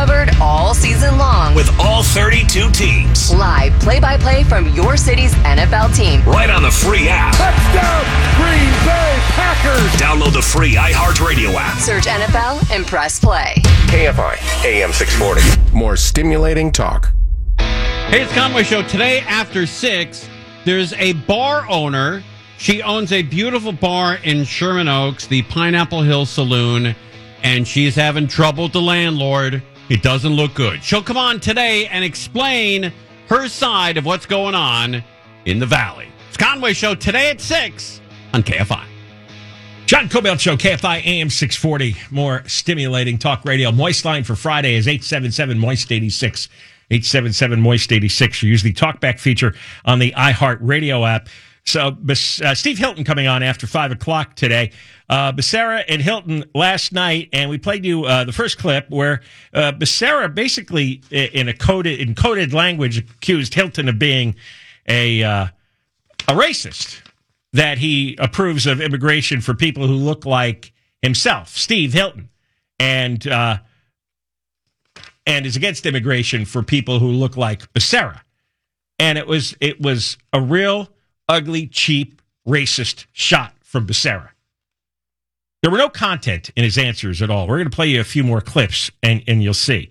covered all season long. With all 32 teams. Live play-by-play from your city's NFL team. Right on the free app. Touchdown, Green Bay Packers. Download the free iHeartRadio app. Search NFL and press play. KFI, AM 640. More stimulating talk. Hey, it's Conway Show. Today after 6, there's a bar owner. She owns a beautiful bar in Sherman Oaks, the Pineapple Hill Saloon, and she's having trouble with the landlord. It doesn't look good. She'll come on today and explain her side of what's going on in the Valley. It's Conway Show today at 6 on KFI. John Cobelt Show, KFI AM 640. More stimulating talk radio. Moist line for Friday is 877-MOIST-86. 877-MOIST-86. You use the talkback feature on the iHeartRadio app. So Steve Hilton coming on after 5 o'clock today. Becerra and Hilton last night, and we played you the first clip where Becerra basically, in coded language, accused Hilton of being a racist, that he approves of immigration for people who look like himself, Steve Hilton, and is against immigration for people who look like Becerra. And it was a real ugly, cheap, racist shot from Becerra. There were no content in his answers at all. We're going to play you a few more clips, and you'll see.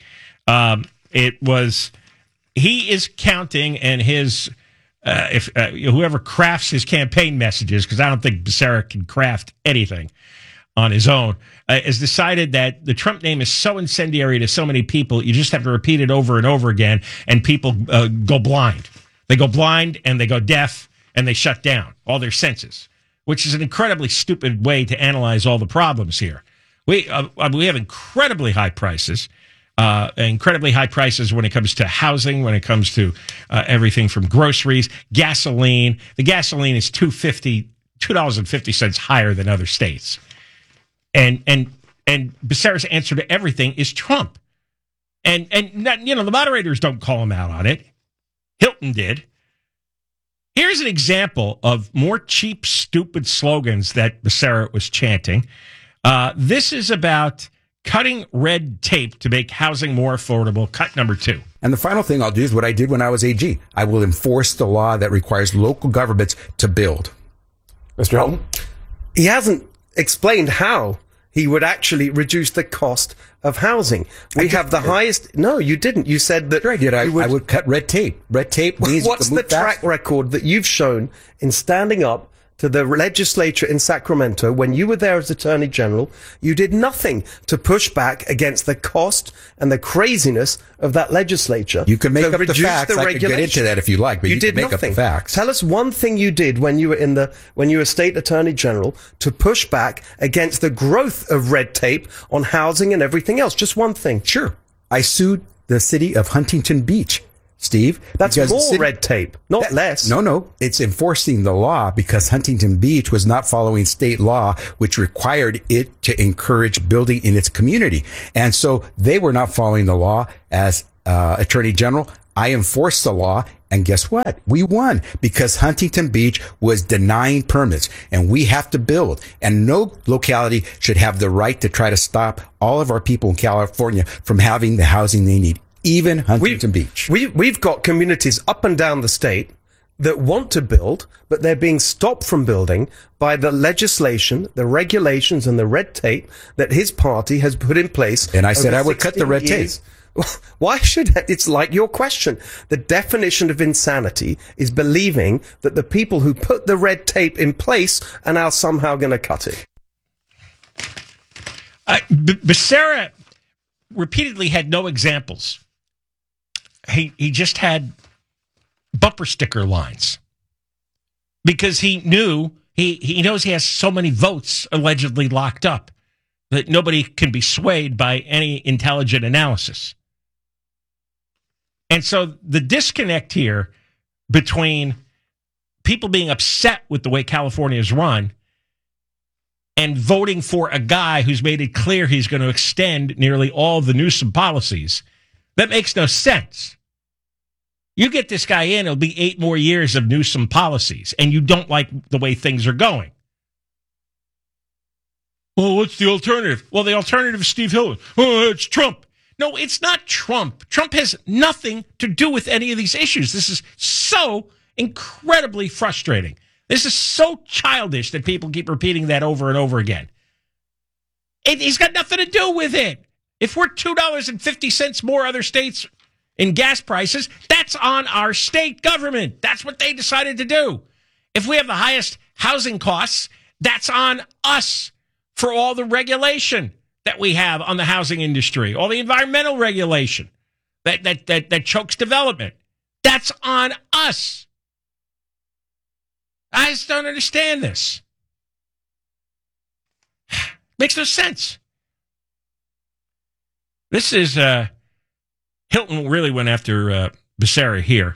He is counting, and his whoever crafts his campaign messages, because I don't think Becerra can craft anything on his own, has decided that the Trump name is so incendiary to so many people, you just have to repeat it over and over again, and people go blind. They go blind, and they go deaf, and they shut down all their senses, which is an incredibly stupid way to analyze all the problems here. We have incredibly high prices when it comes to housing, when it comes to everything from groceries, gasoline. The gasoline is $2.50 higher than other states. And Becerra's answer to everything is Trump. And the moderators don't call him out on it. Hilton did. Here's an example of more cheap, stupid slogans that Becerra was chanting. This is about cutting red tape to make housing more affordable. Cut number 2. And the final thing I'll do is what I did when I was AG. I will enforce the law that requires local governments to build. Mr. Hilton? He hasn't explained how he would actually reduce the cost of housing. We have the highest... No, you didn't. You said that... Sure I did. I would cut red tape. Red tape means... What's the track record that you've shown in standing up to the legislature in Sacramento when you were there as Attorney General? You did nothing to push back against the cost and the craziness of that legislature. You can make up the facts. I could get into that if you like, but you did can make nothing. Up the facts. Tell us one thing you did when you were State Attorney General to push back against the growth of red tape on housing and everything else. Just one thing. Sure. I sued the city of Huntington Beach, Steve. That's more red tape, not less. No. It's enforcing the law because Huntington Beach was not following state law, which required it to encourage building in its community. And so they were not following the law. As Attorney General, I enforced the law. And guess what? We won because Huntington Beach was denying permits, and we have to build. And no locality should have the right to try to stop all of our people in California from having the housing they need. Even Huntington Beach. We've got communities up and down the state that want to build, but they're being stopped from building by the legislation, the regulations, and the red tape that his party has put in place. And I said I would cut the red tape. Why should it's like your question? The definition of insanity is believing that the people who put the red tape in place are now somehow going to cut it. Becerra repeatedly had no examples. He just had bumper sticker lines because he knew he knows he has so many votes allegedly locked up that nobody can be swayed by any intelligent analysis. And so the disconnect here between people being upset with the way California is run and voting for a guy who's made it clear he's going to extend nearly all the Newsom policies, that makes no sense. You get this guy in, it'll be 8 more years of Newsom policies, and you don't like the way things are going. Well, what's the alternative? Well, the alternative is Steve Hilton. Oh, it's Trump. No, it's not Trump. Trump has nothing to do with any of these issues. This is so incredibly frustrating. This is so childish that people keep repeating that over and over again. He's got nothing to do with it. If we're $2.50 more other states in gas prices, that's on our state government. That's what they decided to do. If we have the highest housing costs, that's on us for all the regulation that we have on the housing industry, all the environmental regulation that chokes development. That's on us. I just don't understand this. Makes no sense. This is Hilton really went after Becerra here.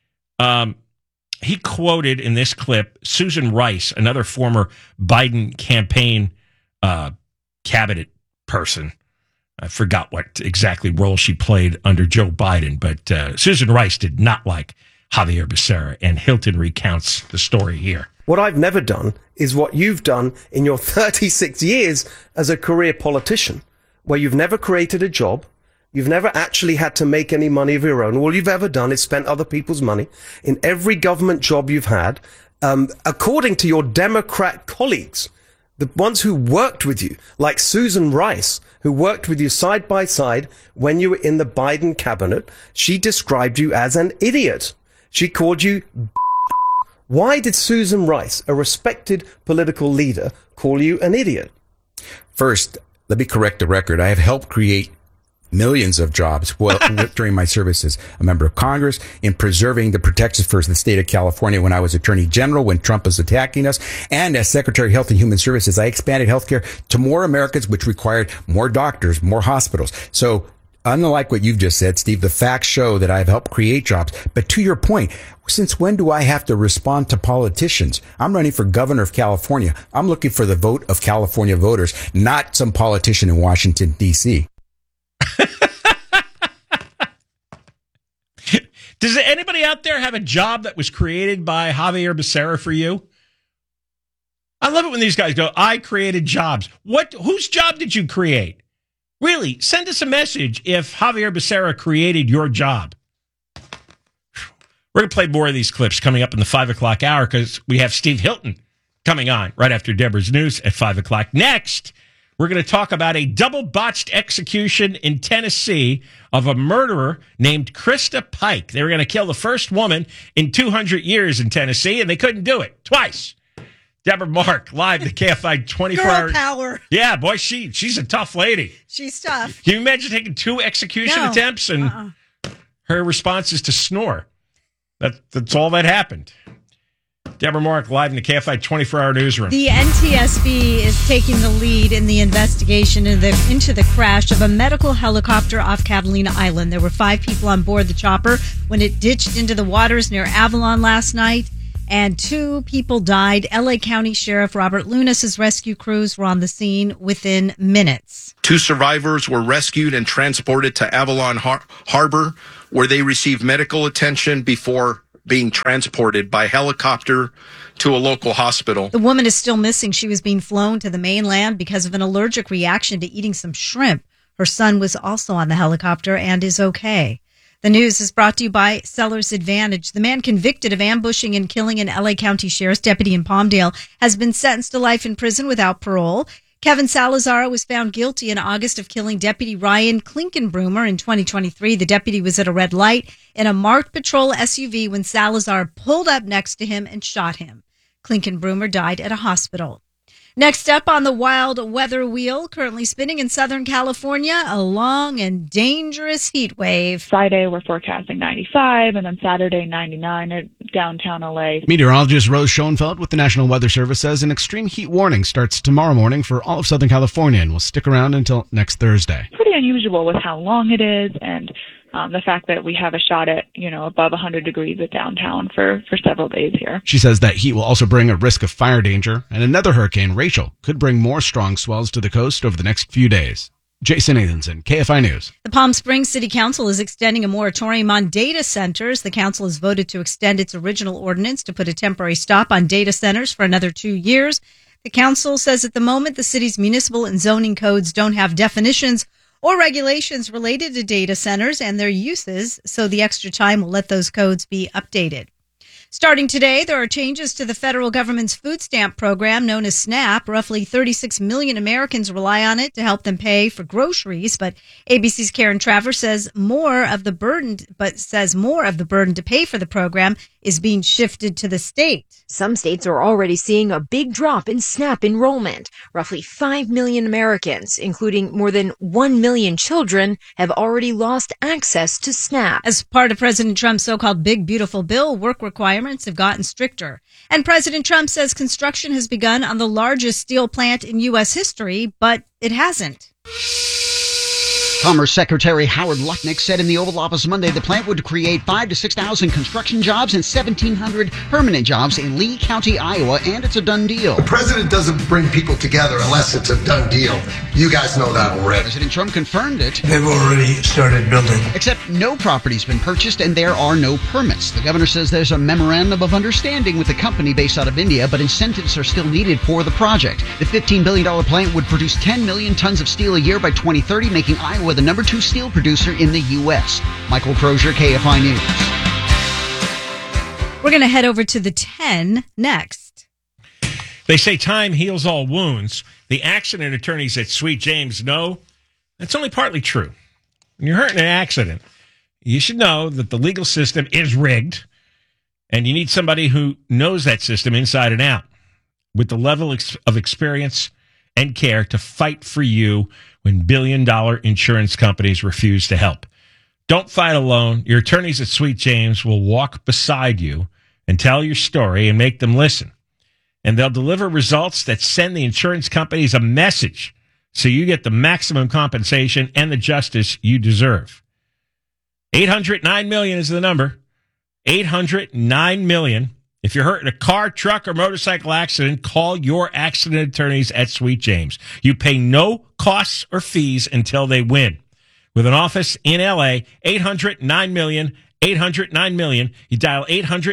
He quoted in this clip Susan Rice, another former Biden campaign cabinet person. I forgot what exactly role she played under Joe Biden, but Susan Rice did not like Javier Becerra, and Hilton recounts the story here. What I've never done is what you've done in your 36 years as a career politician, where you've never created a job. You've never actually had to make any money of your own. All you've ever done is spent other people's money in every government job you've had. According to your Democrat colleagues, the ones who worked with you, like Susan Rice, who worked with you side by side when you were in the Biden cabinet, she described you as an idiot. She called you. Why did Susan Rice, a respected political leader, call you an idiot? First, let me correct the record. I have helped create millions of jobs during my service as a member of Congress in preserving the protections for the state of California when I was Attorney General, when Trump was attacking us. And as Secretary of Health and Human Services, I expanded healthcare to more Americans, which required more doctors, more hospitals. So unlike what you've just said, Steve, the facts show that I've helped create jobs. But to your point, since when do I have to respond to politicians? I'm running for governor of California. I'm looking for the vote of California voters, not some politician in Washington, D.C. Does anybody out there have a job that was created by Javier Becerra for you? I love it when these guys go, I created jobs. Whose job did you create? Really, send us a message if Javier Becerra created your job. We're going to play more of these clips coming up in the 5 o'clock hour because we have Steve Hilton coming on right after Deborah's News at 5 o'clock. Next, we're going to talk about a double-botched execution in Tennessee of a murderer named Krista Pike. They were going to kill the first woman in 200 years in Tennessee, and they couldn't do it twice. Deborah Mark, live, the KFI 24 Girl hour. power. Yeah, boy, she's a tough lady. She's tough. Can you imagine taking 2 execution attempts and her response is to snore? That's all that happened. Deborah Mark, live in the KFI 24-hour newsroom. The NTSB is taking the lead in the investigation into the crash of a medical helicopter off Catalina Island. There were 5 people on board the chopper when it ditched into the waters near Avalon last night, and 2 people died. LA County Sheriff Robert Lunas' rescue crews were on the scene within minutes. 2 survivors were rescued and transported to Avalon Harbor, where they received medical attention before being transported by helicopter to a local hospital. The woman is still missing. She was being flown to the mainland because of an allergic reaction to eating some shrimp. Her son was also on the helicopter and is okay. The news is brought to you by Seller's Advantage. The man convicted of ambushing and killing an LA County Sheriff's deputy in Palmdale has been sentenced to life in prison without parole. Kevin Salazar was found guilty in August of killing Deputy Ryan Klinkenbroomer in 2023. The deputy was at a red light in a marked patrol SUV when Salazar pulled up next to him and shot him. Klinkenbroomer died at a hospital. Next up on the wild weather wheel, currently spinning in Southern California, a long and dangerous heat wave. Friday, we're forecasting 95, and then Saturday, 99 at downtown LA. Meteorologist Rose Schoenfeld with the National Weather Service says an extreme heat warning starts tomorrow morning for all of Southern California and will stick around until next Thursday. Pretty unusual with how long it is and the fact that we have a shot at, above 100 degrees at downtown for several days here. She says that heat will also bring a risk of fire danger, and another hurricane, Rachel, could bring more strong swells to the coast over the next few days. Jason Nathanson, KFI News. The Palm Springs City Council is extending a moratorium on data centers. The council has voted to extend its original ordinance to put a temporary stop on data centers for another 2 years. The council says at the moment the city's municipal and zoning codes don't have definitions or regulations related to data centers and their uses, so the extra time will let those codes be updated. Starting today, there are changes to the federal government's food stamp program known as SNAP. Roughly 36 million Americans rely on it to help them pay for groceries, but ABC's Karen Travers says more of the burden to pay for the program is being shifted to the state. Some states are already seeing a big drop in SNAP enrollment. Roughly 5 million Americans, including more than 1 million children, have already lost access to SNAP. As part of President Trump's so-called Big Beautiful Bill, work requirements have gotten stricter. And President Trump says construction has begun on the largest steel plant in U.S. history, but it hasn't. Commerce Secretary Howard Lutnick said in the Oval Office Monday the plant would create 5,000 to 6,000 construction jobs and 1,700 permanent jobs in Lee County, Iowa, and it's a done deal. The president doesn't bring people together unless it's a done deal. You guys know that already. President Trump confirmed it. They've already started building. Except no property's been purchased and there are no permits. The governor says there's a memorandum of understanding with the company based out of India, but incentives are still needed for the project. The $15 billion plant would produce 10 million tons of steel a year by 2030, making Iowa the number 2 steel producer in the U.S. Michael Crozier, KFI News. We're going to head over to the 10 next. They say time heals all wounds. The accident attorneys at Sweet James know that's only partly true. When you're hurt in an accident, you should know that the legal system is rigged, and you need somebody who knows that system inside and out with the level of experience and care to fight for you when billion-dollar insurance companies refuse to help. Don't fight alone. Your attorneys at Sweet James will walk beside you and tell your story and make them listen. And they'll deliver results that send the insurance companies a message so you get the maximum compensation and the justice you deserve. 800-9-MILLION is the number. 800-9-MILLION. If you're hurt in a car, truck, or motorcycle accident, call your accident attorneys at Sweet James. You pay no costs or fees until they win. With an office in L.A., 800-9-MILLION, 800-9-MILLION. You dial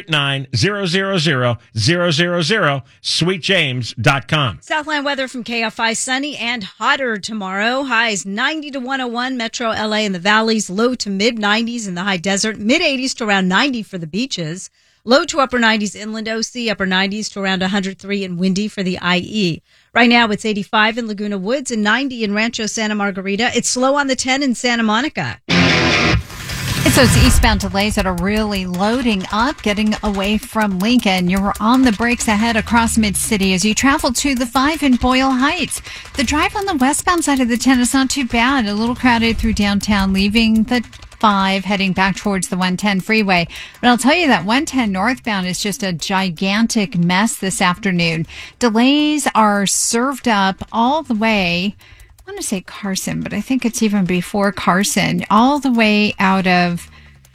800-9-000-000, sweetjames.com. Southland weather from KFI. Sunny and hotter tomorrow. Highs 90 to 101, Metro LA in the valleys. Low to mid-90s in the high desert. Mid-80s to around 90 for the beaches. Low to upper 90s inland OC, upper 90s to around 103 and windy for the IE. Right now it's 85 in Laguna Woods and 90 in Rancho Santa Margarita. It's slow on the 10 in Santa Monica. So it's eastbound delays that are really loading up, getting away from Lincoln. You're on the brakes ahead across Mid-City as you travel to the 5 in Boyle Heights. The drive on the westbound side of the 10 is not too bad. A little crowded through downtown, leaving the 5 heading back towards the 110 freeway. But I'll tell you that 110 northbound is just a gigantic mess this afternoon. Delays are served up all the way, I want to say Carson, but I think it's even before Carson, all the way out of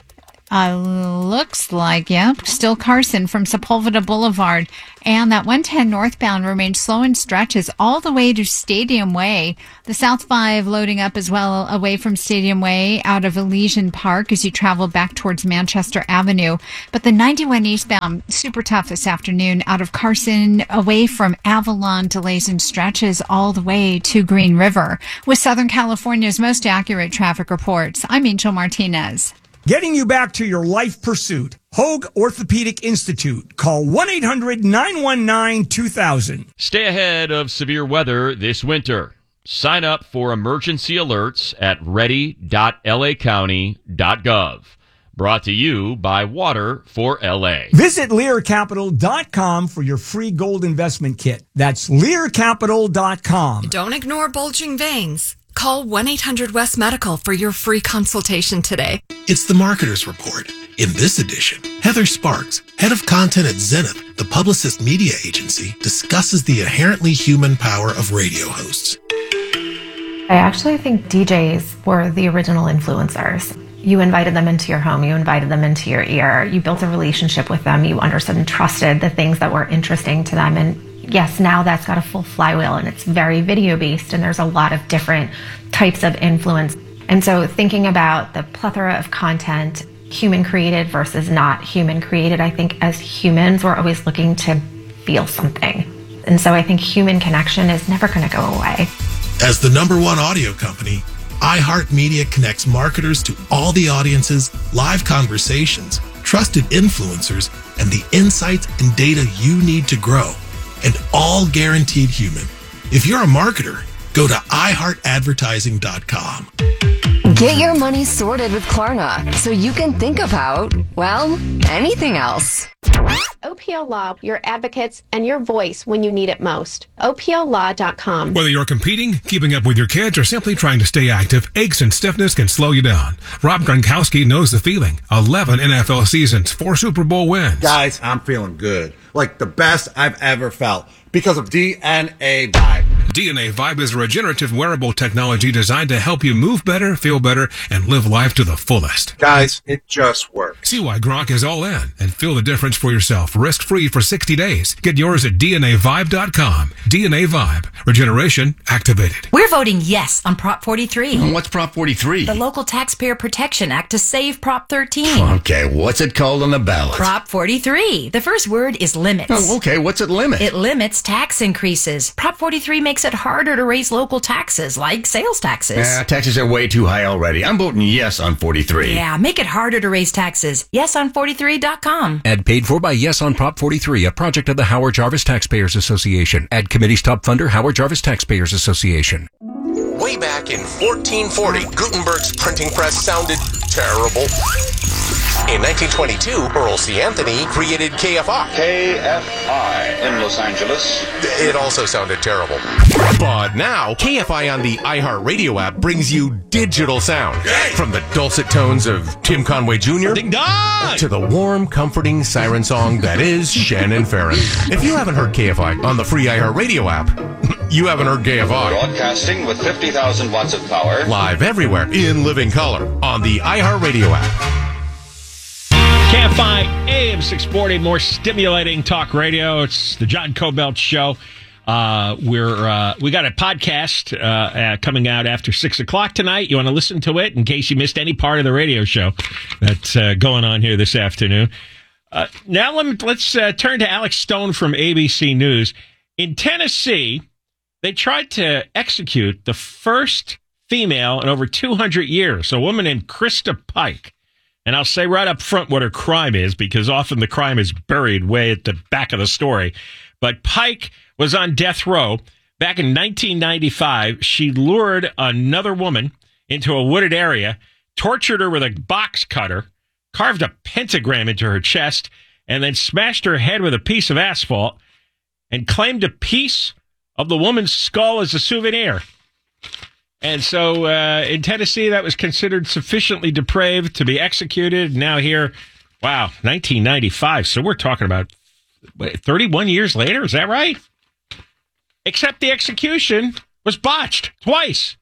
looks like, still Carson from Sepulveda Boulevard. And that 110 northbound remains slow in stretches all the way to Stadium Way. The South 5 loading up as well away from Stadium Way out of Elysian Park as you travel back towards Manchester Avenue. But the 91 eastbound, super tough this afternoon out of Carson away from Avalon, delays in stretches all the way to Green River. With Southern California's most accurate traffic reports, I'm Angel Martinez. Getting you back to your life pursuit. Hoag Orthopedic Institute. Call 1-800-919-2000. Stay ahead of severe weather this winter. Sign up for emergency alerts at ready.lacounty.gov. Brought to you by Water for LA. Visit LearCapital.com for your free gold investment kit. That's LearCapital.com. Don't ignore bulging veins. Call 1-800-WEST-MEDICAL for your free consultation today. It's the Marketer's Report. In this edition, Heather Sparks, head of content at Zenith, the Publicist media agency, discusses the inherently human power of radio hosts. I actually think DJs were the original influencers. You invited them into your home, you invited them into your ear, you built a relationship with them, you understood and trusted the things that were interesting to them. And yes, now that's got a full flywheel and it's very video based and there's a lot of different types of influence. And so thinking about the plethora of content, human created versus not human created, I think as humans, we're always looking to feel something. And so I think human connection is never going to go away. As the #1 audio company, iHeartMedia connects marketers to all the audiences, live conversations, trusted influencers, and the insights and data you need to grow. And all guaranteed human. If you're a marketer, go to iHeartAdvertising.com. Get your money sorted with Klarna so you can think about, well, anything else. OPL Law, your advocates, and your voice when you need it most. OPLLaw.com. Whether you're competing, keeping up with your kids, or simply trying to stay active, aches and stiffness can slow you down. Rob Gronkowski knows the feeling. 11 NFL seasons, 4 Super Bowl wins. Guys, I'm feeling good. Like the best I've ever felt because of DNA Vibe. DNA Vibe is regenerative wearable technology designed to help you move better, feel better, and live life to the fullest. Guys, it just works. See why Gronk is all in and feel the difference for yourself risk-free for 60 days. Get yours at DNAVibe.com. DNA Vibe. Regeneration activated. We're voting yes on Prop 43. What's Prop 43? The Local Taxpayer Protection Act to save Prop 13. Okay, what's it called on the ballot? Prop 43. The first word is limits. Oh, okay, what's it limit? It limits tax increases. Prop 43 makes it harder to raise local taxes, like sales taxes. Taxes are way too high already. I'm voting yes on 43. Yeah, make it harder to raise taxes. YesOn43.com. Ad paid for by Yes on Prop 43, a project of the Howard Jarvis Taxpayers Association. Ad committee's top funder, Howard Jarvis Taxpayers Association. Way back in 1440, Gutenberg's printing press sounded terrible. In 1922, Earl C. Anthony created KFI. KFI in Los Angeles. It also sounded terrible. But now, KFI on the iHeartRadio app brings you digital sound. From the dulcet tones of Tim Conway Jr. Ding dong! to the warm, comforting siren song that is Shannon Farron. If you haven't heard KFI on the free iHeartRadio app, you haven't heard KFI. Broadcasting with 50,000 watts of power. Live everywhere in living color on the iHeartRadio app. KFI AM 640, more stimulating talk radio. It's the John Cobelt Show. We got a podcast coming out after 6 o'clock tonight. You want to listen to it in case you missed any part of the radio show that's going on here this afternoon. Now let's turn to Alex Stone from ABC News. In Tennessee, they tried to execute the first female in over 200 years, a woman named Krista Pike. And I'll say right up front what her crime is, because often the crime is buried way at the back of the story. But Pike was on death row. Back in 1995, she lured another woman into a wooded area, tortured her with a box cutter, carved a pentagram into her chest, and then smashed her head with a piece of asphalt and claimed a piece of the woman's skull as a souvenir. And so in Tennessee, that was considered sufficiently depraved to be executed. Now here, wow, 1995. So we're talking about 31 years later. Is that right? Except the execution was botched twice.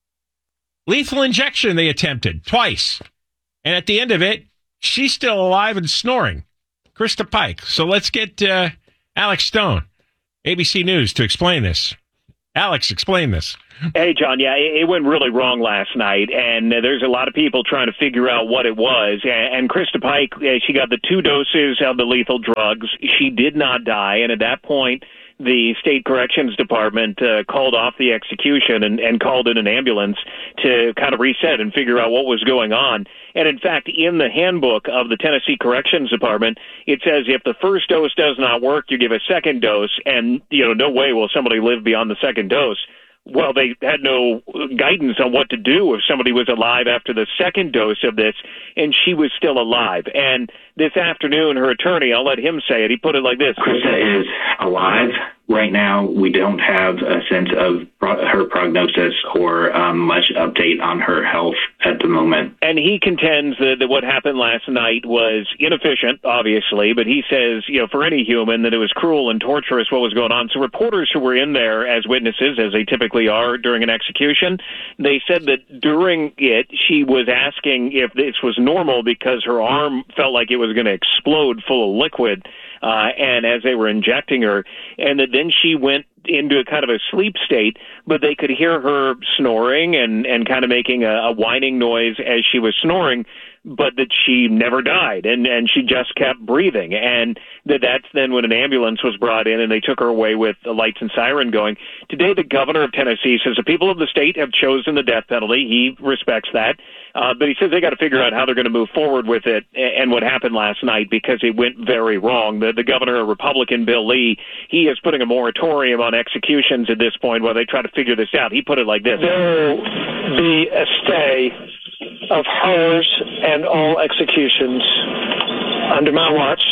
Lethal injection they attempted twice. And at the end of it, she's still alive and snoring. Krista Pike. So let's get Alex Stone, ABC News, to explain this. Alex, explain this. Hey, John. Yeah, it went really wrong last night, and there's a lot of people trying to figure out what it was. And Krista Pike, she got the 2 doses of the lethal drugs. She did not die, and at that point, the state corrections department called off the execution and called in an ambulance to kind of reset and figure out what was going on. And in fact, in the handbook of the Tennessee Corrections Department, it says if the first dose does not work, you give a second dose, and no way will somebody live beyond the second dose. Well, they had no guidance on what to do if somebody was alive after the second dose of this, and she was still alive. And this afternoon, her attorney, I'll let him say it, he put it like this. Krista is alive. Right now, we don't have a sense of her prognosis or much update on her health at the moment. And he contends that what happened last night was inefficient, obviously, but he says, for any human, that it was cruel and torturous what was going on. So reporters who were in there as witnesses, as they typically are during an execution, they said that during it, she was asking if this was normal because her arm felt like it was going to explode full of liquid. and as they were injecting her, and then she went into a kind of a sleep state, but they could hear her snoring and kind of making a whining noise as she was snoring, but that she never died, and she just kept breathing. And that's then when an ambulance was brought in, and they took her away with the lights and siren going. Today, the governor of Tennessee says the people of the state have chosen the death penalty. He respects that. But he says they got to figure out how they're going to move forward with it and what happened last night, because it went very wrong. The governor, a Republican, Bill Lee, he is putting a moratorium on executions at this point while they try to figure this out. He put it like this. There will be a stay of hers and all executions under my watch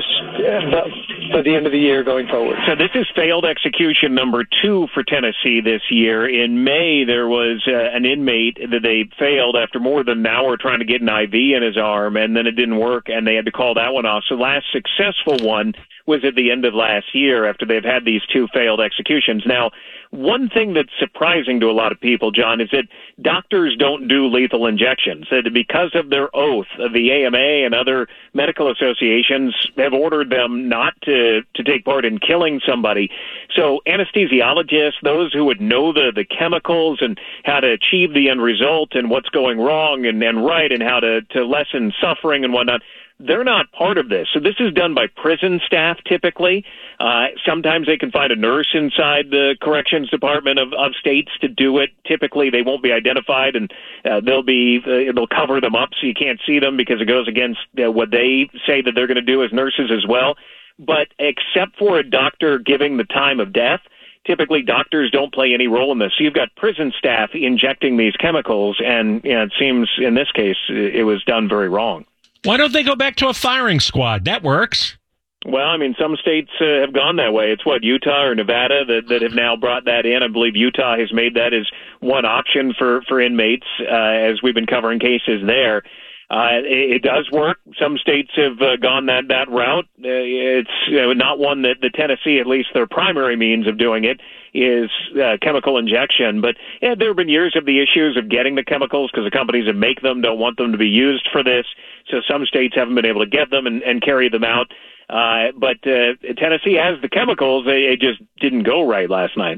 by the end of the year going forward. So this is failed execution number 2 for Tennessee this year. In May, there was an inmate that they failed after more than an hour trying to get an IV in his arm, and then it didn't work, and they had to call that one off. So last successful one was at the end of last year after they've had these 2 failed executions. Now, one thing that's surprising to a lot of people, John, is that doctors don't do lethal injections. That because of their oath, the AMA and other medical associations have ordered them not to take part in killing somebody. So anesthesiologists, those who would know the chemicals and how to achieve the end result and what's going wrong and right and how to lessen suffering and whatnot, they're not part of this. So this is done by prison staff typically. Sometimes they can find a nurse inside the corrections department of states to do it. Typically they won't be identified, and they'll cover them up so you can't see them because it goes against what they say that they're going to do as nurses as well. But except for a doctor giving the time of death, typically doctors don't play any role in this. So you've got prison staff injecting these chemicals, and it seems in this case it was done very wrong. Why don't they go back to a firing squad? That works. Well, I mean, some states have gone that way. It's Utah or Nevada that have now brought that in. I believe Utah has made that as one option for inmates as we've been covering cases there. It does work. Some states have gone that route. It's not one that the Tennessee, at least their primary means of doing it, is chemical injection. But there have been years of the issues of getting the chemicals because the companies that make them don't want them to be used for this. So some states haven't been able to get them and carry them out. But Tennessee has the chemicals. It just didn't go right last night.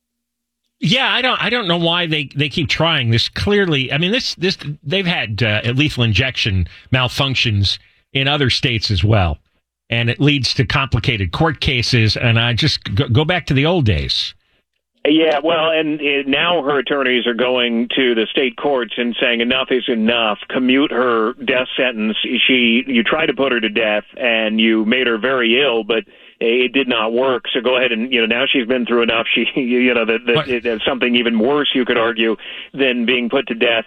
Yeah, I don't know why they keep trying this. Clearly, I mean, this they've had lethal injection malfunctions in other states as well, and it leads to complicated court cases. And I just go back to the old days. Yeah, well, and now her attorneys are going to the state courts and saying enough is enough. Commute her death sentence. You tried to put her to death, and you made her very ill, but it did not work. So go ahead and now she's been through enough. That's something even worse, you could argue, than being put to death.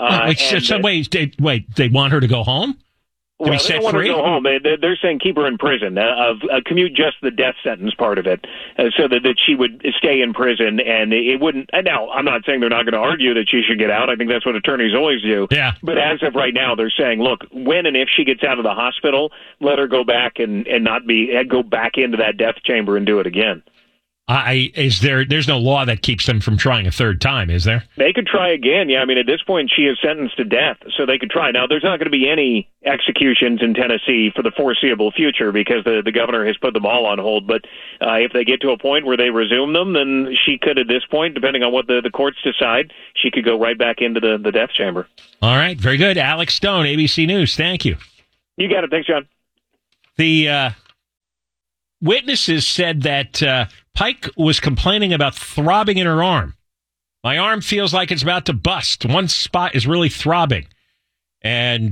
They want her to go home? Well, they don't want her to go home. They're saying keep her in prison, commute just the death sentence part of it, so that she would stay in prison, and it wouldn't. Now, I'm not saying they're not going to argue that she should get out. I think that's what attorneys always do. Yeah. But as of right now, they're saying, look, when and if she gets out of the hospital, let her go back and not go back into that death chamber and do it again. There's no law that keeps them from trying a third time, is there? They could try again. Yeah, I mean, at this point, she is sentenced to death, so they could try. Now, there's not going to be any executions in Tennessee for the foreseeable future because the governor has put them all on hold. But if they get to a point where they resume them, then she could, at this point, depending on what the courts decide, she could go right back into the death chamber. All right, very good. Alex Stone, ABC News. Thank you. You got it. Thanks, John. The witnesses said that Pike was complaining about throbbing in her arm. My arm feels like it's about to bust. One spot is really throbbing. And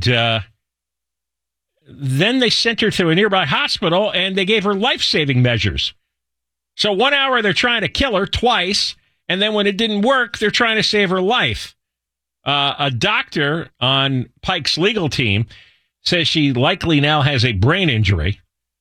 then they sent her to a nearby hospital, and they gave her life-saving measures. So 1 hour, they're trying to kill her twice, and then when it didn't work, they're trying to save her life. A doctor on Pike's legal team says she likely now has a brain injury.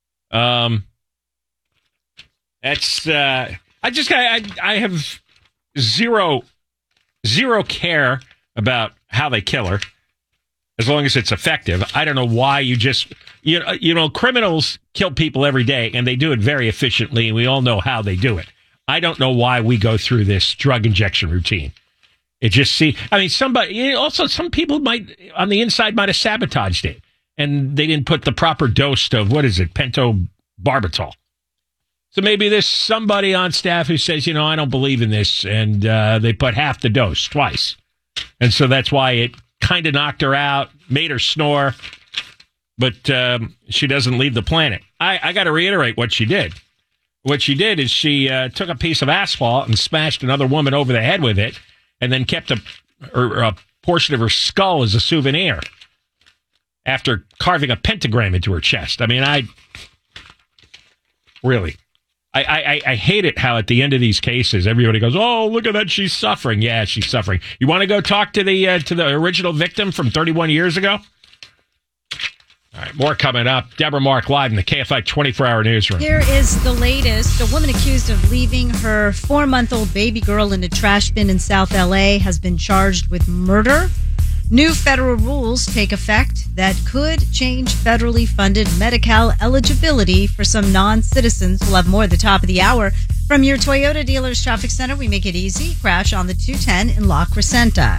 I have zero care about how they kill her, as long as it's effective. I don't know why you just, criminals kill people every day, and they do it very efficiently, and we all know how they do it. I don't know why we go through this drug injection routine. Some people might, on the inside, might have sabotaged it, and they didn't put the proper dose of, what is it, Barbitol. So maybe there's somebody on staff who says, I don't believe in this, and they put half the dose twice. And so that's why it kind of knocked her out, made her snore, but she doesn't leave the planet. I got to reiterate what she did. What she did is she took a piece of asphalt and smashed another woman over the head with it, and then kept a portion of her skull as a souvenir after carving a pentagram into her chest. I mean, I hate it how at the end of these cases, everybody goes, oh, look at that, she's suffering. Yeah, she's suffering. You want to go talk to the original victim from 31 years ago? All right, more coming up. Deborah Mark live in the KFI 24-hour newsroom. Here is the latest. A woman accused of leaving her 4-month-old baby girl in a trash bin in South L.A. has been charged with murder. New federal rules take effect that could change federally funded Medi-Cal eligibility for some non-citizens. We'll have more at the top of the hour. From your Toyota dealer's traffic center, we make it easy. Crash on the 210 in La Crescenta.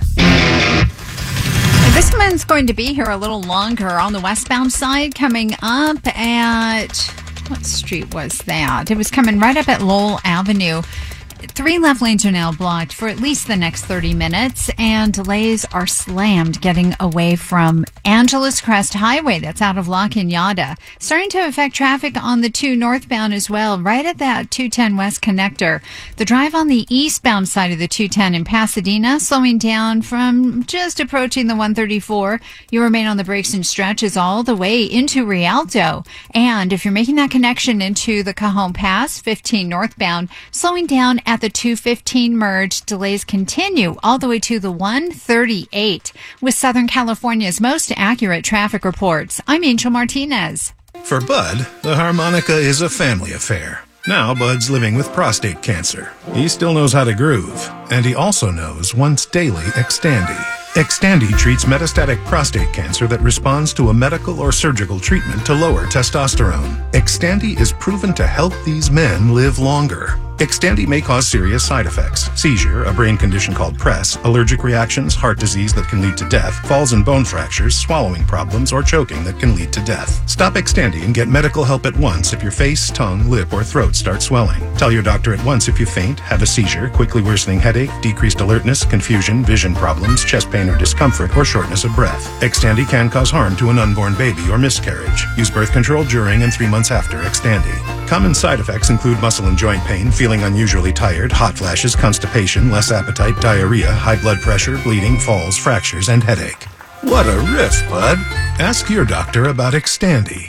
This one's going to be here a little longer on the westbound side, coming up at, what street was that? It was coming right up at Lowell Avenue. 3 left lanes are now blocked for at least the next 30 minutes, and delays are slammed getting away from Angeles Crest Highway. That's out of La Cañada. Starting to affect traffic on the 2 northbound as well, right at that 210 West connector. The drive on the eastbound side of the 210 in Pasadena, slowing down from just approaching the 134. You remain on the brakes and stretches all the way into Rialto. And if you're making that connection into the Cajon Pass, 15 northbound, slowing down at the 215 merge, delays continue all the way to the 138 with Southern California's most accurate traffic reports. I'm Angel Martinez. For Bud, the harmonica is a family affair. Now Bud's living with prostate cancer. He still knows how to groove, and he also knows once daily Xtandi. Xtandi treats metastatic prostate cancer that responds to a medical or surgical treatment to lower testosterone. Xtandi is proven to help these men live longer. Xtandi may cause serious side effects: seizure, a brain condition called PRESS, allergic reactions, heart disease that can lead to death, falls and bone fractures, swallowing problems, or choking that can lead to death. Stop Xtandi and get medical help at once if your face, tongue, lip, or throat start swelling. Tell your doctor at once if you faint, have a seizure, quickly worsening headache, decreased alertness, confusion, vision problems, chest pain or discomfort, or shortness of breath. Xtandi can cause harm to an unborn baby or miscarriage. Use birth control during and 3 months after Xtandi. Common side effects include muscle and joint pain, feeling unusually tired, hot flashes, constipation, less appetite, diarrhea, high blood pressure, bleeding, falls, fractures, and headache. What a riff, Bud. Ask your doctor about Xtandi.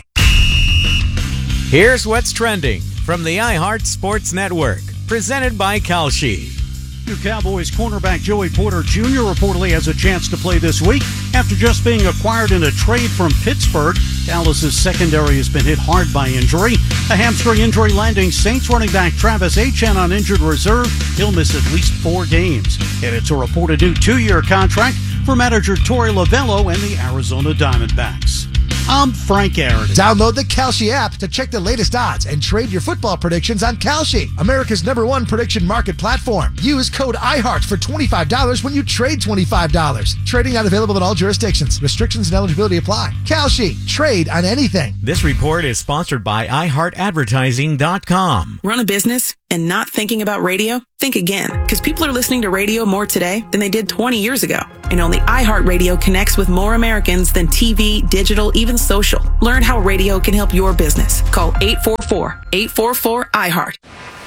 Here's what's trending from the iHeart Sports Network, presented by Kalshi. New Cowboys cornerback Joey Porter Jr. reportedly has a chance to play this week after just being acquired in a trade from Pittsburgh. Dallas's secondary has been hit hard by injury. A hamstring injury landing Saints running back Travis Etienne on injured reserve. He'll miss at least 4 games. And it's a reported new 2-year contract for manager Torey Lovello and the Arizona Diamondbacks. I'm Frank Aaron. Download the Kalshi app to check the latest odds and trade your football predictions on Kalshi, America's #1 prediction market platform. Use code IHEART for $25 when you trade $25. Trading not available in all jurisdictions. Restrictions and eligibility apply. Kalshi. Trade on anything. This report is sponsored by iHeartAdvertising.com. Run a business and not thinking about radio? Think again, because people are listening to radio more today than they did 20 years ago. And only iHeartRadio connects with more Americans than TV, digital, even social. Learn how radio can help your business. Call 844-844-iHeart.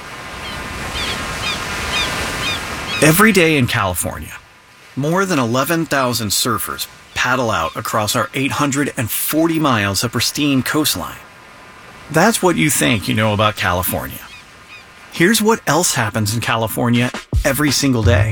Every day in California, more than 11,000 surfers paddle out across our 840 miles of pristine coastline. That's what you think you know about California. Here's what else happens in California every single day.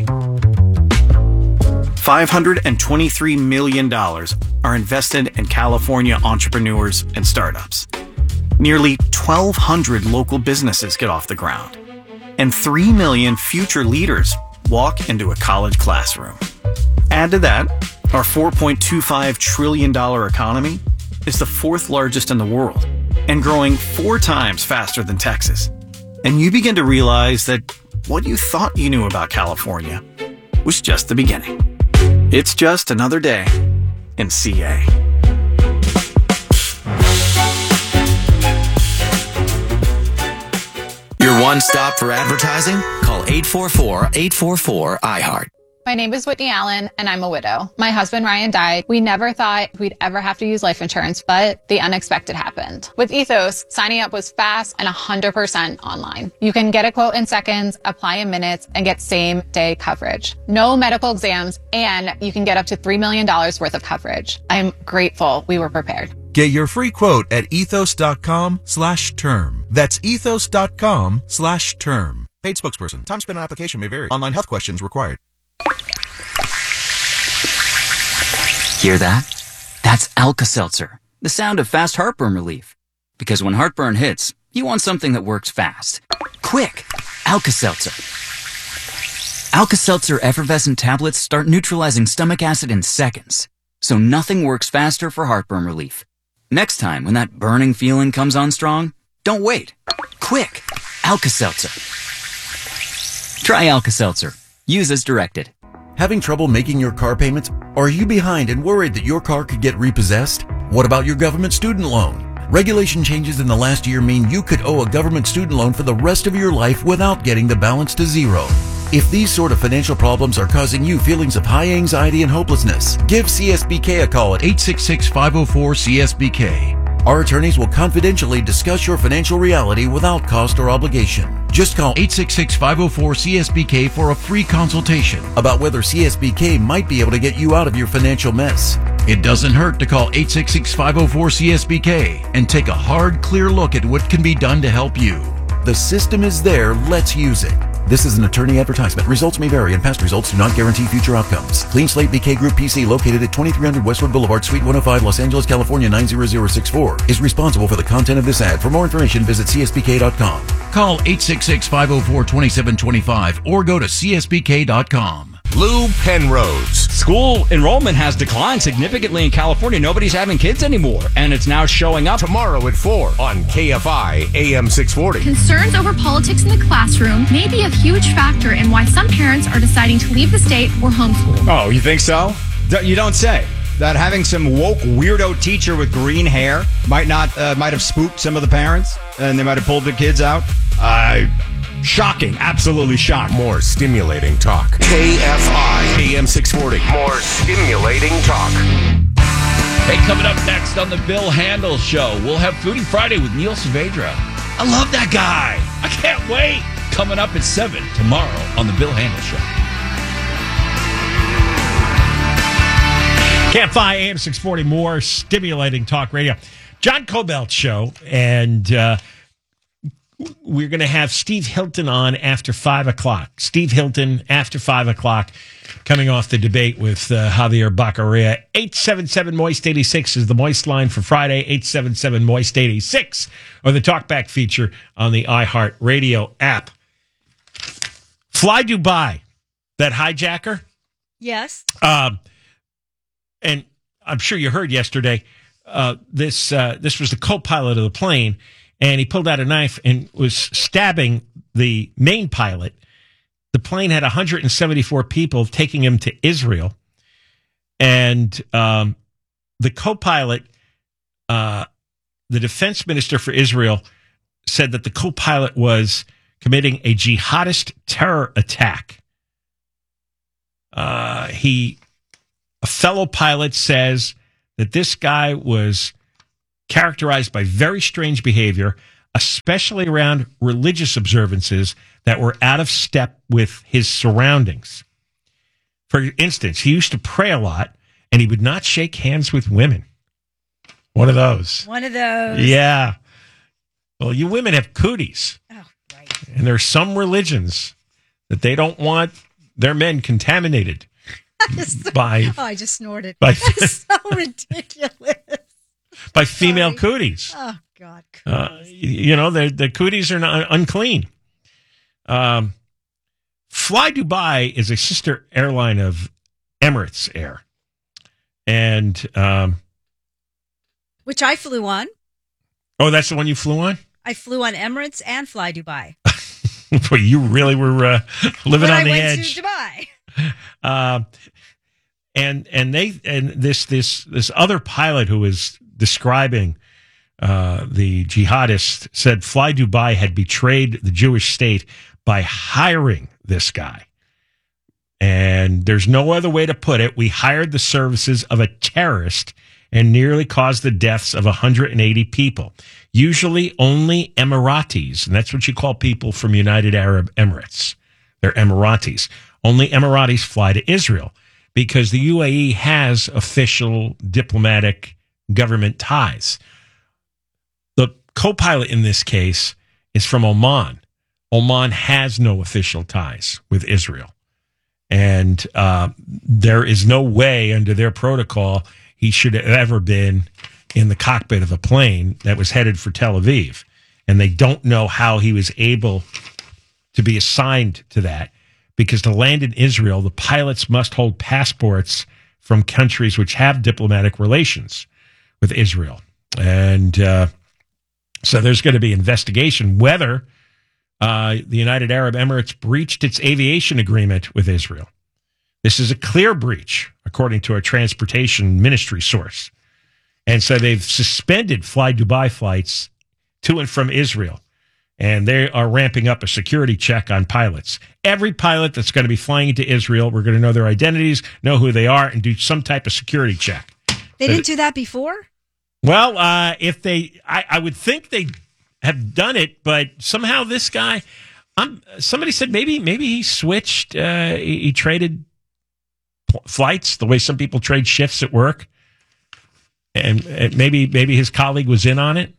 $523 million are invested in California entrepreneurs and startups. Nearly 1,200 local businesses get off the ground. And 3 million future leaders walk into a college classroom. Add to that, our $4.25 trillion economy is the 4th largest in the world and growing 4 times faster than Texas. And you begin to realize that what you thought you knew about California was just the beginning. It's just another day in CA. One stop for advertising? Call 844-844-iHeart. My name is Whitney Allen, and I'm a widow. My husband, Ryan, died. We never thought we'd ever have to use life insurance, but the unexpected happened. With Ethos, signing up was fast and 100% online. You can get a quote in seconds, apply in minutes, and get same-day coverage. No medical exams, and you can get up to $3 million worth of coverage. I'm grateful we were prepared. Get your free quote at ethos.com/term. That's ethos.com/term. Paid spokesperson. Time spent on application may vary. Online health questions required. Hear that? That's Alka-Seltzer, the sound of fast heartburn relief. Because when heartburn hits, you want something that works fast. Quick! Alka-Seltzer. Alka-Seltzer effervescent tablets start neutralizing stomach acid in seconds. So nothing works faster for heartburn relief. Next time when that burning feeling comes on strong, don't wait. Quick! Alka-Seltzer. Try Alka-Seltzer. Use as directed. Having trouble making your car payments? Are you behind and worried that your car could get repossessed? What about your government student loan? Regulation changes in the last year mean you could owe a government student loan for the rest of your life without getting the balance to zero. If these sort of financial problems are causing you feelings of high anxiety and hopelessness, give CSBK a call at 866-504-CSBK. Our attorneys will confidentially discuss your financial reality without cost or obligation. Just call 866-504-CSBK for a free consultation about whether CSBK might be able to get you out of your financial mess. It doesn't hurt to call 866-504-CSBK and take a hard, clear look at what can be done to help you. The system is there. Let's use it. This is an attorney advertisement. Results may vary, and past results do not guarantee future outcomes. Clean Slate BK Group PC, located at 2300 Westwood Boulevard, Suite 105, Los Angeles, California 90064, is responsible for the content of this ad. For more information, visit csbk.com. Call 866-504-2725 or go to csbk.com. Lou Penrose. School enrollment has declined significantly in California. Nobody's having kids anymore, and it's now showing up. Tomorrow at 4 on KFI AM 640. Concerns over politics in the classroom may be a huge factor in why some parents are deciding to leave the state or homeschool. Oh, you think so? You don't say. That having some woke weirdo teacher with green hair might have spooked some of the parents, and they might have pulled the kids out. Shocking. Absolutely shocking. More stimulating talk. KFI AM 640. More stimulating talk. Hey, coming up next on the Bill Handel Show, we'll have Foodie Friday with Neil Saavedra. I love that guy. I can't wait. Coming up at 7 tomorrow on the Bill Handel Show. KFI AM 640, more stimulating talk radio. John Cobelt Show, and we're going to have Steve Hilton on after 5 o'clock. Steve Hilton after 5 o'clock, coming off the debate with Javier Baccaria. 877-MOIST-86 is the Moist line for Friday. 877-MOIST-86, or the Talkback feature on the iHeart Radio app. Fly Dubai, that hijacker. Yes. And I'm sure you heard yesterday, this was the co-pilot of the plane, and he pulled out a knife and was stabbing the main pilot. The plane had 174 people taking him to Israel. And the co-pilot, the defense minister for Israel, said that the co-pilot was committing a jihadist terror attack. A fellow pilot says that this guy was characterized by very strange behavior, especially around religious observances that were out of step with his surroundings. For instance, he used to pray a lot, and he would not shake hands with women. One of those. Yeah. Well, you women have cooties. Oh, right. And there are some religions that they don't want their men contaminated by... Oh, I just snorted. That's so ridiculous. By female cooties. Oh, God. The cooties are not unclean. Fly Dubai is a sister airline of Emirates Air. And which I flew on. Oh, that's the one you flew on? I flew on Emirates and Fly Dubai. Boy, you really were living on the edge. I went to Dubai. And this other pilot who was describing the jihadist, said Fly Dubai had betrayed the Jewish state by hiring this guy. And there's no other way to put it. We hired the services of a terrorist and nearly caused the deaths of 180 people, usually only Emiratis. And that's what you call people from United Arab Emirates. They're Emiratis. Only Emiratis fly to Israel because the UAE has official diplomatic government ties. The co-pilot in this case is from Oman. Oman has no official ties with Israel. And there is no way under their protocol he should have ever been in the cockpit of a plane that was headed for Tel Aviv. And they don't know how he was able to be assigned to that, because to land in Israel, the pilots must hold passports from countries which have diplomatic relations with Israel. And so there's going to be investigation whether the United Arab Emirates breached its aviation agreement with Israel. This is a clear breach, according to a transportation ministry source. And so they've suspended Fly Dubai flights to and from Israel. And they are ramping up a security check on pilots. Every pilot that's going to be flying into Israel, we're going to know their identities, know who they are, and do some type of security check. They didn't do that before? Well, if they, I would think they have done it, but somehow this guy, somebody said maybe he switched, he traded flights the way some people trade shifts at work, and maybe his colleague was in on it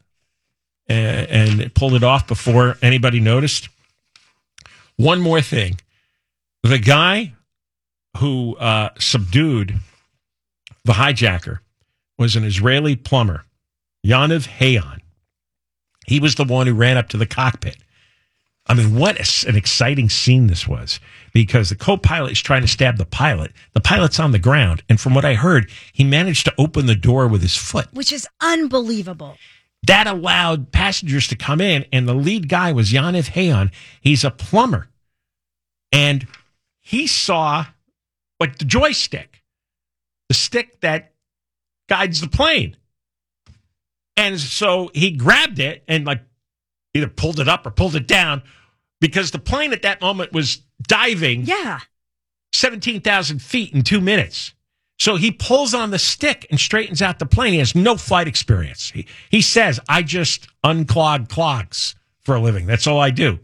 and pulled it off before anybody noticed. One more thing, the guy who subdued the hijacker was an Israeli plumber, Yaniv Hayon. He was the one who ran up to the cockpit. I mean, what an exciting scene this was, because the co-pilot is trying to stab the pilot. The pilot's on the ground, and from what I heard, he managed to open the door with his foot. Which is unbelievable. That allowed passengers to come in, and the lead guy was Yaniv Hayon. He's a plumber. And he saw, like, the joystick, the stick that guides the plane. And so he grabbed it and, like, either pulled it up or pulled it down, because the plane at that moment was diving 17,000 feet in 2 minutes. So he pulls on the stick and straightens out the plane. He has no flight experience. He says, I just unclog clogs for a living. That's all I do.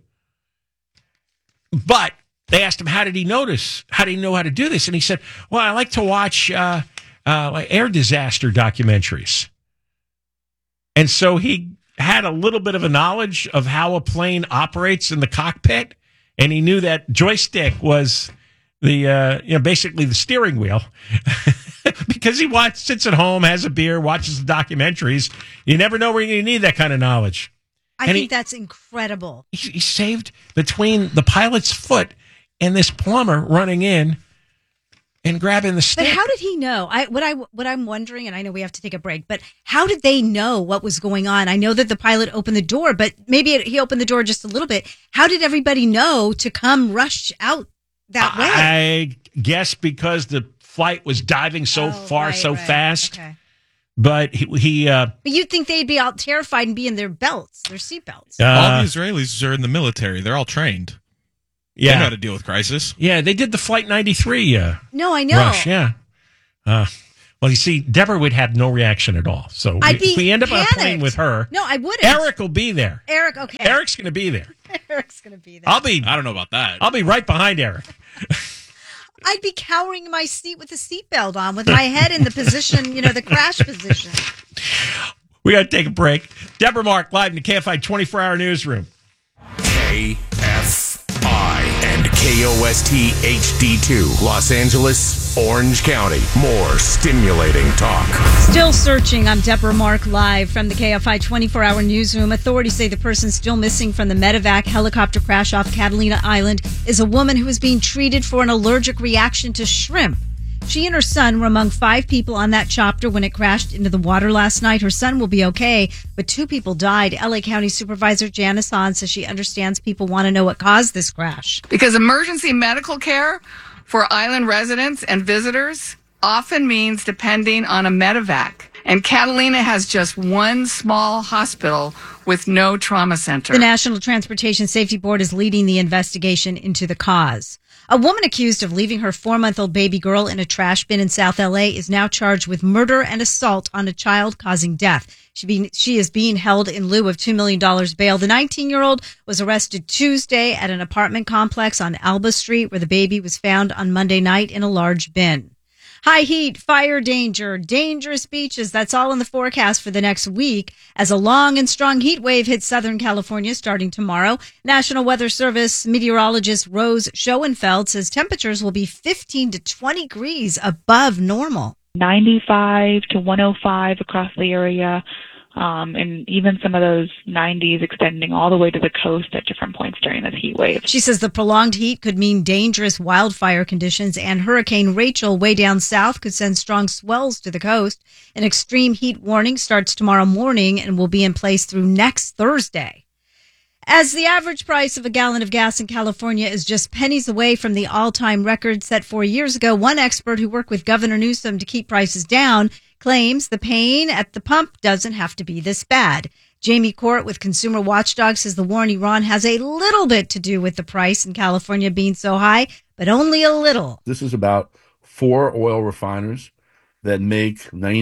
But they asked him, how did he notice? How did he know how to do this? And he said, well, I like to watch like air disaster documentaries. And so he had a little bit of a knowledge of how a plane operates in the cockpit. And he knew that joystick was the basically the steering wheel, because he sits at home, has a beer, watches the documentaries. You never know where you're going to need that kind of knowledge. I think that's incredible. He saved between the pilot's foot and this plumber running in and grabbing the stick. But how did he know? What I'm wondering, and I know we have to take a break, but how did they know what was going on? I know that the pilot opened the door, but maybe he opened the door just a little bit. How did everybody know to come rush out that way? I guess because the flight was diving so fast. Okay. But he but you'd think they'd be all terrified and be in their seat belts. All the Israelis are in the military. They're all trained. Yeah. They know how to deal with crisis. Yeah, they did the Flight 93 No, I know. rush, yeah. Well, you see, Deborah would have no reaction at all. So if we end up on a plane with her, no, I wouldn't. Eric will be there. Eric, okay. Eric's going to be there. Eric's going to be there. I don't know about that. I'll be right behind Eric. I'd be cowering in my seat with a seatbelt on, with my head in the position, the crash position. We got to take a break. Deborah Mark, live in the KFI 24-hour newsroom. KFI and KOST HD2, Los Angeles, Orange County. More stimulating talk. Still searching. I'm Deborah Mark, live from the KFI 24-hour newsroom. Authorities say the person still missing from the medevac helicopter crash off Catalina Island is a woman who is being treated for an allergic reaction to shrimp. She and her son were among 5 people on that chopper when it crashed into the water last night. Her son will be okay, but 2 people died. LA County Supervisor Janice Hahn says she understands people want to know what caused this crash. Because emergency medical care for island residents and visitors often means depending on a medevac. And Catalina has just one small hospital with no trauma center. The National Transportation Safety Board is leading the investigation into the cause. A woman accused of leaving her 4-month-old baby girl in a trash bin in South LA is now charged with murder and assault on a child causing death. She is being held in lieu of $2 million bail. The 19-year-old was arrested Tuesday at an apartment complex on Alba Street where the baby was found on Monday night in a large bin. High heat, fire danger, dangerous beaches. That's all in the forecast for the next week as a long and strong heat wave hits Southern California starting tomorrow. National Weather Service meteorologist Rose Schoenfeld says temperatures will be 15 to 20 degrees above normal. 95 to 105 across the area. And even some of those 90s extending all the way to the coast at different points during this heat wave. She says the prolonged heat could mean dangerous wildfire conditions, and Hurricane Rachel way down south could send strong swells to the coast. An extreme heat warning starts tomorrow morning and will be in place through next Thursday. As the average price of a gallon of gas in California is just pennies away from the all-time record set 4 years ago, one expert who worked with Governor Newsom to keep prices down claims the pain at the pump doesn't have to be this bad. Jamie Court with Consumer Watchdog says the war in Iran has a little bit to do with the price in California being so high, but only a little. This is about 4 oil refiners that make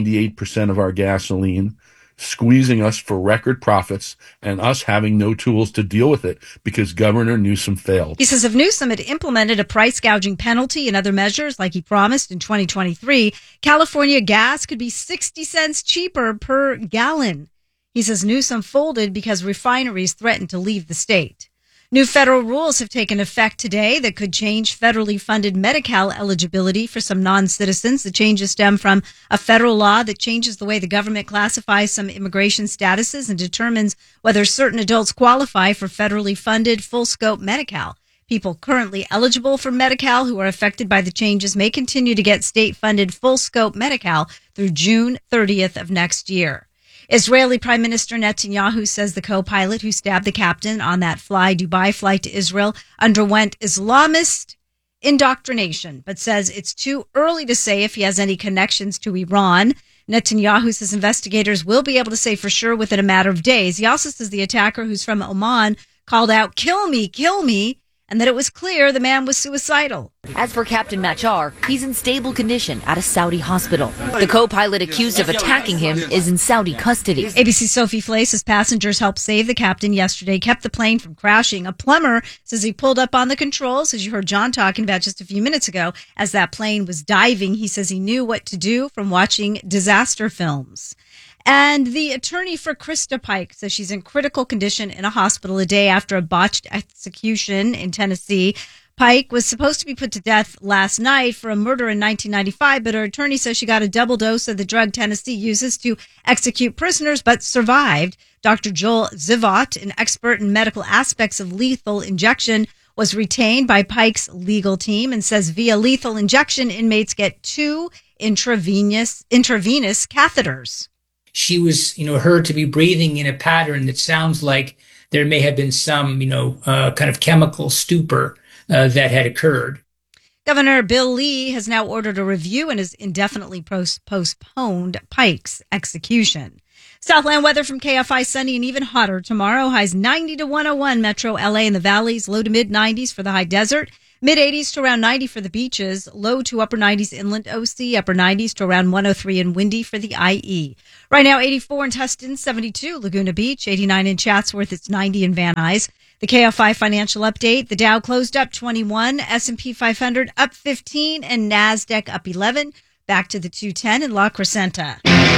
98% of our gasoline, squeezing us for record profits and us having no tools to deal with it because Governor Newsom failed. He says if Newsom had implemented a price gouging penalty and other measures like he promised in 2023, California gas could be 60 cents cheaper per gallon. He says Newsom folded because refineries threatened to leave the state. New federal rules have taken effect today that could change federally funded Medi-Cal eligibility for some non-citizens. The changes stem from a federal law that changes the way the government classifies some immigration statuses and determines whether certain adults qualify for federally funded full-scope Medi-Cal. People currently eligible for Medi-Cal who are affected by the changes may continue to get state-funded full-scope Medi-Cal through June 30th of next year. Israeli Prime Minister Netanyahu says the co-pilot who stabbed the captain on that Fly Dubai flight to Israel underwent Islamist indoctrination, but says it's too early to say if he has any connections to Iran. Netanyahu says investigators will be able to say for sure within a matter of days. He also says the attacker, who's from Oman, called out, kill me, and that it was clear the man was suicidal. As for Captain Machar, he's in stable condition at a Saudi hospital. The co-pilot accused of attacking him is in Saudi custody. ABC Sophie Flay says passengers helped save the captain yesterday, kept the plane from crashing. A plumber says he pulled up on the controls, as you heard John talking about just a few minutes ago, as that plane was diving. He says he knew what to do from watching disaster films. And the attorney for Krista Pike says she's in critical condition in a hospital a day after a botched execution in Tennessee. Pike was supposed to be put to death last night for a murder in 1995, but her attorney says she got a double dose of the drug Tennessee uses to execute prisoners, but survived. Dr. Joel Zivot, an expert in medical aspects of lethal injection, was retained by Pike's legal team and says via lethal injection, inmates get 2 intravenous catheters. She was, heard to be breathing in a pattern that sounds like there may have been some, kind of chemical stupor that had occurred. Governor Bill Lee has now ordered a review and has indefinitely postponed Pike's execution. Southland weather from KFI, sunny and even hotter tomorrow. Highs 90 to 101 Metro LA in the valleys, low to mid 90s for the high desert. Mid 80s to around 90 for the beaches, low to upper 90s inland OC, upper 90s to around 103 and windy for the IE. Right now, 84 in Tustin, 72 Laguna Beach, 89 in Chatsworth, it's 90 in Van Nuys. The KFI financial update, the Dow closed up 21, S&P 500 up 15, and NASDAQ up 11. Back to the 210 in La Crescenta.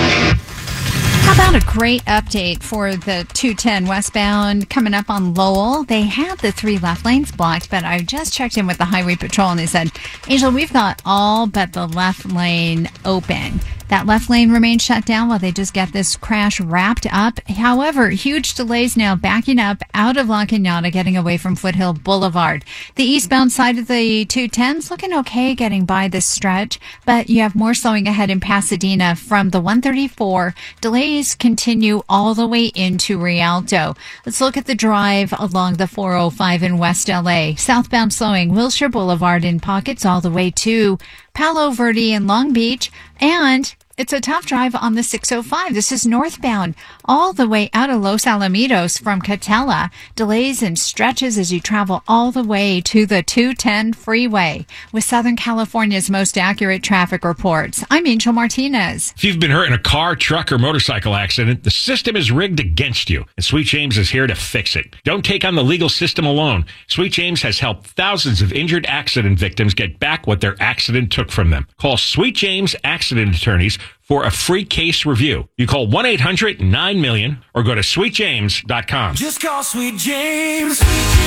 How about a great update for the 210 westbound coming up on Lowell? They had the 3 left lanes blocked, but I just checked in with the Highway Patrol and they said, Angel, we've got all but the left lane open. That left lane remains shut down while they just get this crash wrapped up. However, huge delays now backing up out of La Cañada, getting away from Foothill Boulevard. The eastbound side of the 210's looking okay getting by this stretch, but you have more slowing ahead in Pasadena from the 134. Delays continue all the way into Rialto. Let's look at the drive along the 405 in West LA. Southbound slowing Wilshire Boulevard in pockets all the way to Palo Verde and Long Beach, and It's a tough drive on the 605. This is northbound all the way out of Los Alamitos from Catella. Delays and stretches as you travel all the way to the 210 freeway. With Southern California's most accurate traffic reports, I'm Angel Martinez. If you've been hurt in a car, truck, or motorcycle accident, the system is rigged against you, and Sweet James is here to fix it. Don't take on the legal system alone. Sweet James has helped thousands of injured accident victims get back what their accident took from them. Call Sweet James Accident Attorneys for a free case review. You call 1-800-9-MILLION or go to sweetjames.com. Just call Sweet James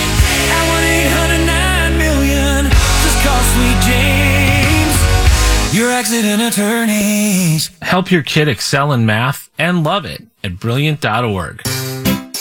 at 1-800-9-MILLION. Just call Sweet James, your accident attorneys. Help your kid excel in math and love it at Brilliant.org.